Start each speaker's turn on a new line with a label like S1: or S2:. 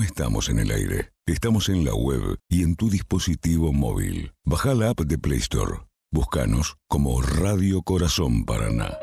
S1: estamos en el aire. Estamos en la web y en tu dispositivo móvil. Baja la app de Play Store. Búscanos como Radio Corazón Paraná.